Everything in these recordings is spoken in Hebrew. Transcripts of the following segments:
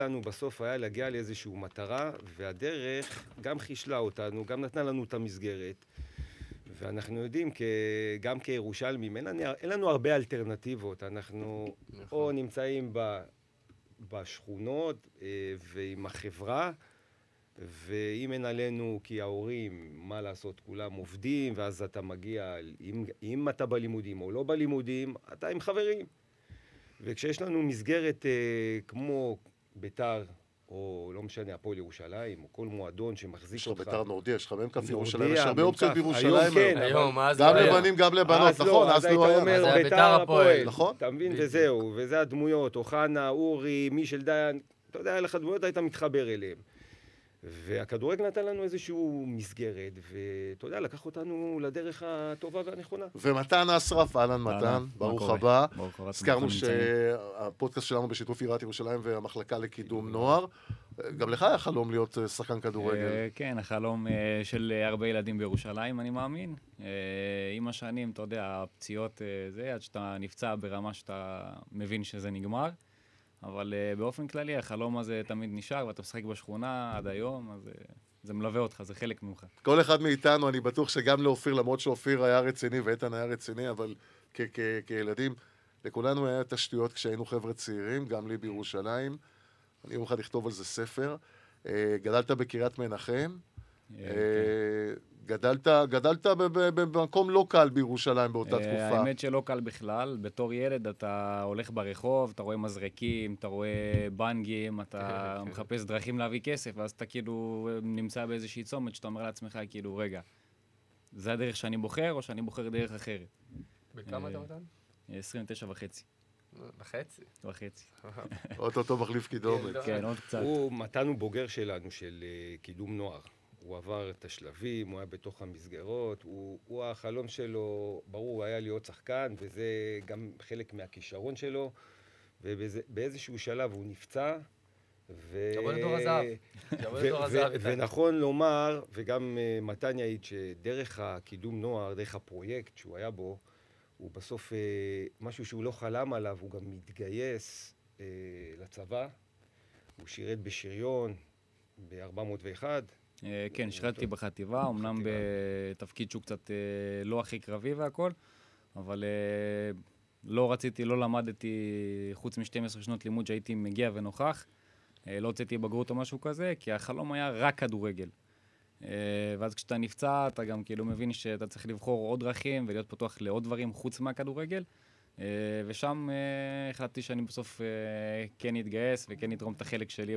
לנו בסוף היה להגיע לאיזושהי מטרה, והדרך גם חישלה אותנו, גם נתנה לנו את המסגרת. ואנחנו יודעים, גם כירושלמים, אין לנו הרבה אלטרנטיבות. אנחנו או נמצאים בשכונות ועם החברה, ואם אין עלינו, כי ההורים, מה לעשות, כולם עובדים, ואז אתה מגיע, אם אתה בלימודים או לא בלימודים, אתה עם חברים. וכשיש לנו מסגרת כמו ביתר, או לא משנה, הפועל ירושלים, או כל מועדון שמחזיק אותך. יש לך ביתר נורדיה, יש לך ממקף ירושלים, יש הרבה אופציות בירושלים. היום, גם לבנים, גם לבנות, נכון? אז היית אומר ביתר הפועל, נכון? אתה מבין? וזהו, וזה הדמויות, אוחנה, אורי, מישל דיין, אתה יודע, איך הדמויות היית מתחבר אליהם. והכדורגל נתן לנו איזשהו מסגרת, ואתה יודע, לקח אותנו לדרך הטובה והנכונה. ומתן אסרף, אהלן מתן, ברוך הבא. הזכרנו שהפודקאסט שלנו בשיתוף עיריית ירושלים והמחלקה לקידום נוער. גם לך היה חלום להיות שחקן כדורגל. כן, החלום של הרבה ילדים בירושלים, אני מאמין. עם השנים, אתה יודע, הפציעות זה, עד שאתה נפצע ברמה שאתה מבין שזה נגמר. אבל באופן כללי, החלום הזה תמיד נשאר, ואתה משחק בשכונה עד היום, אז זה מלווה אותך, זה חלק ממך. כל אחד מאיתנו, אני בטוח שגם לאופיר, למרות שאופיר היה רציני ואיתן היה רציני, אבל כילדים, לכולנו היה תשתיות כשהיינו חבר'ה צעירים, גם לי בירושלים. אני יום אחד לכתוב על זה ספר. גדלת בקריית מנחם. גדלת במקום לא קל בירושלים באותה תקופה. האמת שלא קל בכלל. בתור ילד אתה הולך ברחוב, אתה רואה מזרקים, אתה רואה בנגים, אתה מחפש דרכים להביא כסף, ואז אתה כאילו נמצא באיזושהי צומת שאתה אומר לעצמך, כאילו, רגע, זה הדרך שאני בוחר, או שאני בוחר דרך אחרת? בכמה אתה מתן? 29 וחצי. וחצי. אותו מחליף קידומת. כן, עוד קצת. מתן הוא בוגר שלנו, של קידום נוער. הוא עבר את השלבים, הוא היה בתוך המסגרות, הוא החלום שלו, ברור, היה להיות שחקן, וזה גם חלק מהכישרון שלו, ובאיזשהו שלב הוא נפצע, ונכון לומר, וגם מתן יעיד, שדרך הקידום נוער, דרך הפרויקט שהוא היה בו, הוא בסוף משהו שהוא לא חלם עליו, הוא גם מתגייס לצבא, הוא שירת בשריון, ב-401, כן, שירתתי בחטיבה, אמנם בתפקיד שהוא קצת לא הכי קרבי והכל, אבל לא רציתי, לא למדתי חוץ מ-12 שנות לימוד שהייתי מגיע ונוכח, לא הוצאתי בגרות או משהו כזה, כי החלום היה רק כדורגל. ואז כשאתה נפצע, אתה גם כאילו מבין שאתה צריך לבחור עוד דרכים ולהיות פתוח לעוד דברים חוץ מהכדורגל, ושם החלטתי שאני בסוף כן אתגייס וכן אתרום את החלק שלי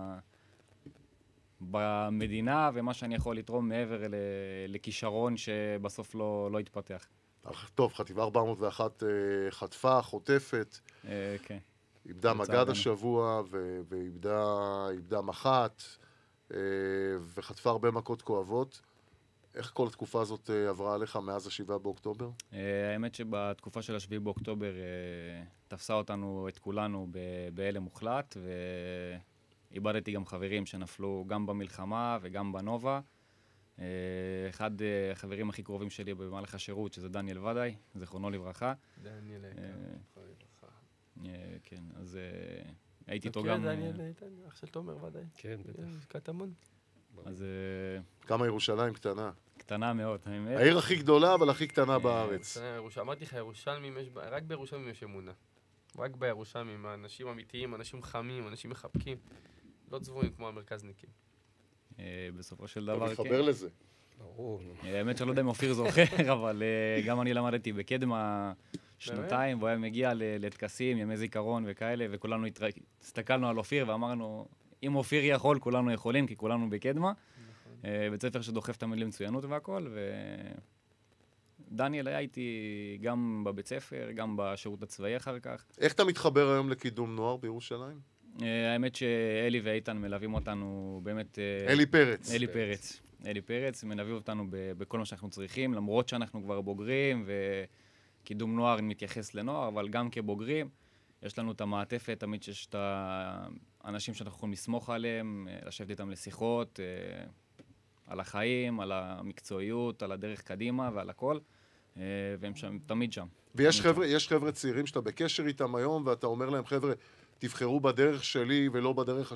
במדינה, ומה שאני יכול לתרום מעבר לכישרון שבסוף לא התפתח. טוב, חטיבה 401 חטפה, חוטפת. כן. איבדה מגד השבוע, ואיבדה מח"ט, וחטפה הרבה מכות כואבות. איך כל התקופה הזאת עברה עליך מאז ה-7 באוקטובר? האמת שבתקופה של ה-7 באוקטובר תפסה אותנו, את כולנו, בהלם מוחלט, איבדתי גם חברים שנפלו גם במלחמה וגם בנובה. אחד החברים הכי קרובים שלי במהלך השירות, שזה דניאל ודאי, זכרונו לברכה. דניאל זכרונו לברכה. כן, אז הייתי איתו גם... דניאל אח של תומר ודאי. כן, בטח. קטמון. אז... כמה ירושלים קטנה. קטנה מאוד, האמת. העיר הכי גדולה, אבל הכי קטנה בארץ. אמרתי לך, ירושלמים, רק בירושלמים יש אמונה. רק בירושלמים, אנשים אמיתיים, אנשים חמים, אנשים מחבקים. לא צבועים כמו המרכזניקים. בסופו של דבר, כן. אתה מתחבר לזה. ברור. האמת שלא יודע אם אופיר זוכר, אבל גם אני למדתי בקדמה שנתיים, והוא היה מגיע לטקסים, ימי זיכרון וכאלה, וכולנו הסתכלנו על אופיר ואמרנו, אם אופיר יכול, כולנו יכולים, כי כולנו בקדמה. בית ספר שדוחף תמיד למצוינות והכל, דניאל היה איתי גם בבית ספר, גם בשירות הצבאי אחר כך. איך אתה מתחבר היום לקידום נוער בירושלים? האמת שאלי ואיתן מלווים אותנו באמת... אלי פרץ מלווים אותנו בכל מה שאנחנו צריכים, למרות שאנחנו כבר בוגרים, וקידום נוער מתייחס לנוער, אבל גם כבוגרים, יש לנו את המעטפת, תמיד שיש את האנשים שאנחנו יכולים לסמוך עליהם, לשבת איתם לשיחות, על החיים, על המקצועיות, על הדרך קדימה ועל הכל. והם שם, תמיד שם. ויש חבר'ה צעירים שאתה בקשר איתם היום, ואתה אומר להם, חבר'ה, תבחרו בדרך שלי ולא בדרך